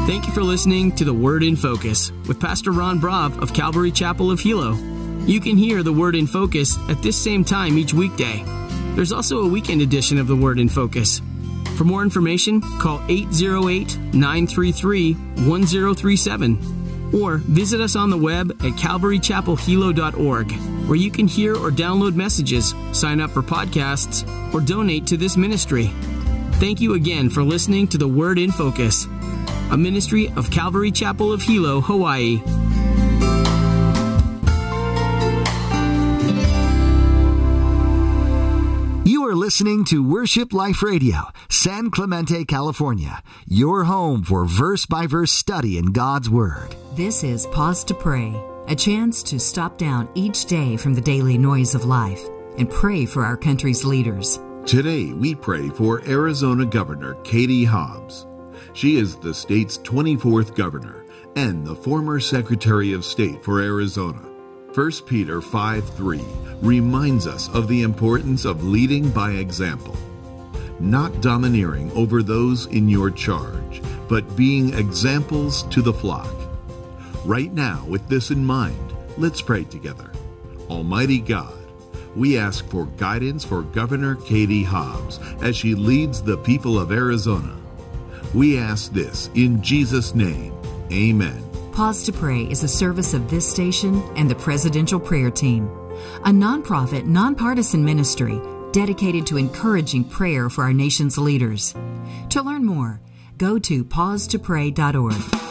Thank you for listening to The Word in Focus with Pastor Ron Brav of Calvary Chapel of Hilo. You can hear The Word in Focus at this same time each weekday. There's also a weekend edition of The Word in Focus. For more information, call 808-933-1037 or visit us on the web at calvarychapelhilo.org, where you can hear or download messages, sign up for podcasts, or donate to this ministry. Thank you again for listening to The Word in Focus, a ministry of Calvary Chapel of Hilo, Hawaii. You are listening to Worship Life Radio, San Clemente, California, your home for verse-by-verse study in God's Word. This is Pause to Pray, a chance to stop down each day from the daily noise of life and pray for our country's leaders. Today, we pray for Arizona Governor Katie Hobbs. She is the state's 24th governor and the former Secretary of State for Arizona. 1 Peter 5:3 reminds us of the importance of leading by example, not domineering over those in your charge, but being examples to the flock. Right now, with this in mind, let's pray together. Almighty God, we ask for guidance for Governor Katie Hobbs as she leads the people of Arizona. We ask this in Jesus' name. Amen. Pause to Pray is a service of this station and the Presidential Prayer Team, a nonprofit, nonpartisan ministry dedicated to encouraging prayer for our nation's leaders. To learn more, go to pausetopray.org.